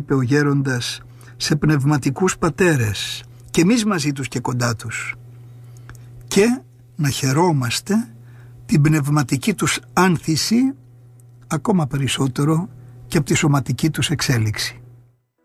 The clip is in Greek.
είπε ο γέροντας, σε πνευματικούς πατέρες και εμείς μαζί τους και κοντά τους, και να χαιρόμαστε την πνευματική τους άνθηση ακόμα περισσότερο και από τη σωματική τους εξέλιξη.